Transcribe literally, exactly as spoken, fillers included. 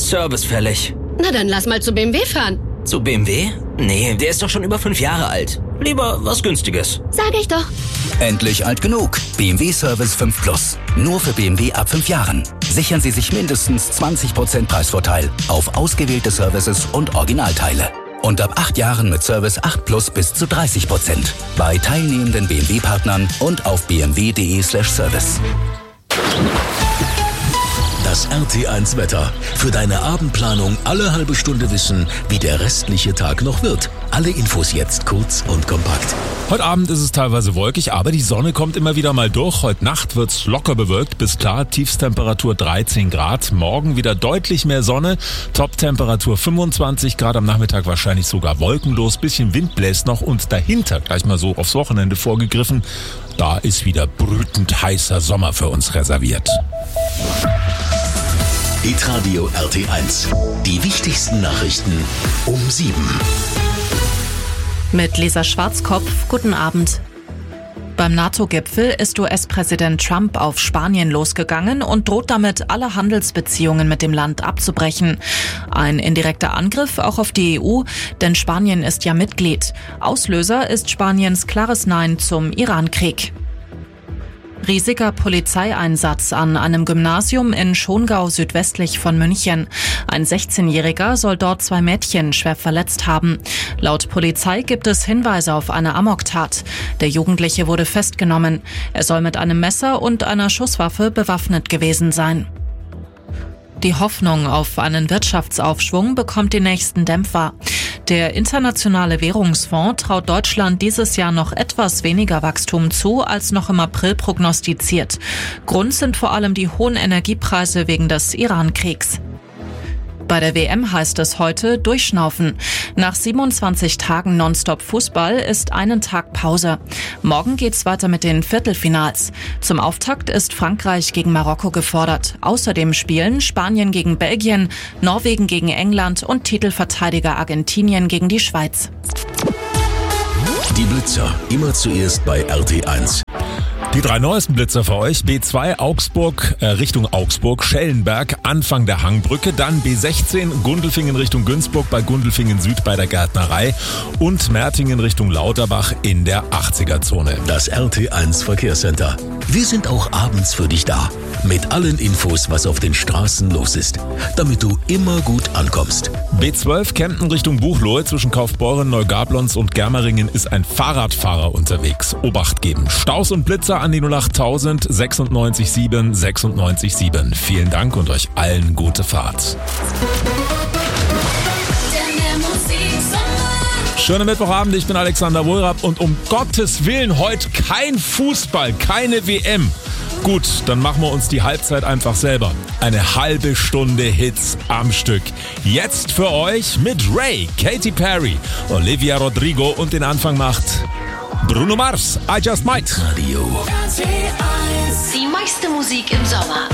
Service fällig. Na dann lass mal zu B M W fahren. Zu B M W? Nee, der ist doch schon über fünf Jahre alt. Lieber was Günstiges. Sag ich doch. Endlich alt genug. B M W Service fünf Plus. Nur für B M W ab fünf Jahren. Sichern Sie sich mindestens zwanzig Prozent Preisvorteil auf ausgewählte Services und Originalteile. Und ab acht Jahren mit Service acht Plus bis zu dreißig Prozent. Bei teilnehmenden B M W-Partnern und auf b m w punkt d e slash service. Das R T eins Wetter. Für deine Abendplanung alle halbe Stunde wissen, wie der restliche Tag noch wird. Alle Infos jetzt kurz und kompakt. Heute Abend ist es teilweise wolkig, aber die Sonne kommt immer wieder mal durch. Heute Nacht wird's locker bewölkt bis klar. Tiefstemperatur dreizehn Grad. Morgen wieder deutlich mehr Sonne. Toptemperatur fünfundzwanzig Grad. Am Nachmittag wahrscheinlich sogar wolkenlos. Bisschen Wind bläst noch und dahinter, gleich mal so aufs Wochenende vorgegriffen, da ist wieder brütend heißer Sommer für uns reserviert. Hitradio R T eins. Die wichtigsten Nachrichten um sieben. Mit Lisa Schwarzkopf, guten Abend. Beim NATO-Gipfel ist U S-Präsident Trump auf Spanien losgegangen und droht damit, alle Handelsbeziehungen mit dem Land abzubrechen. Ein indirekter Angriff auch auf die E U, denn Spanien ist ja Mitglied. Auslöser ist Spaniens klares Nein zum Iran-Krieg. Riesiger Polizeieinsatz an einem Gymnasium in Schongau südwestlich von München. Ein sechzehnjähriger soll dort zwei Mädchen schwer verletzt haben. Laut Polizei gibt es Hinweise auf eine Amoktat. Der Jugendliche wurde festgenommen. Er soll mit einem Messer und einer Schusswaffe bewaffnet gewesen sein. Die Hoffnung auf einen Wirtschaftsaufschwung bekommt die nächsten Dämpfer. Der Internationale Währungsfonds traut Deutschland dieses Jahr noch etwas weniger Wachstum zu, als noch im April prognostiziert. Grund sind vor allem die hohen Energiepreise wegen des Iran-Kriegs. Bei der W M heißt es heute durchschnaufen. Nach siebenundzwanzig Tagen Nonstop-Fußball ist einen Tag Pause. Morgen geht's weiter mit den Viertelfinals. Zum Auftakt ist Frankreich gegen Marokko gefordert. Außerdem spielen Spanien gegen Belgien, Norwegen gegen England und Titelverteidiger Argentinien gegen die Schweiz. Die Blitzer, immer zuerst bei R T eins. Die drei neuesten Blitzer für euch. B zwei Augsburg, äh, Richtung Augsburg, Schellenberg, Anfang der Hangbrücke. Dann B sechzehn Gundelfingen Richtung Günzburg bei Gundelfingen Süd bei der Gärtnerei. Und Mertingen Richtung Lauterbach in der achtziger-Zone. Das R T eins Verkehrscenter. Wir sind auch abends für dich da. Mit allen Infos, was auf den Straßen los ist. Damit du immer gut ankommst. B zwölf Kempten Richtung Buchloe. Zwischen Kaufbeuren, Neugablonz und Germeringen ist ein Fahrradfahrer unterwegs. Obacht geben. Staus und Blitzer an die null acht tausend sechsundneunzig sieben sechsundneunzig sieben. Vielen Dank und euch allen gute Fahrt. Schönen Mittwochabend, ich bin Alexander Wohlrapp und um Gottes Willen heute kein Fußball, keine W M. Gut, dann machen wir uns die Halbzeit einfach selber. Eine halbe Stunde Hits am Stück. Jetzt für euch mit Ray, Katy Perry, Olivia Rodrigo und den Anfang macht Bruno Mars, I Just Might. Radio. Die meiste Musik im Sommer.